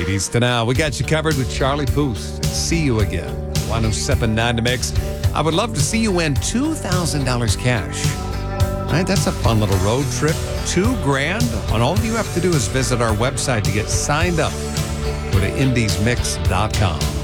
80s to now. We got you covered with Charlie Puth. See you again. 107.9 The Mix. I would love to see you win $2,000 cash. Right, that's a fun little road trip. $2,000. And all you have to do is visit our website to get signed up. Go to indiesmix.com.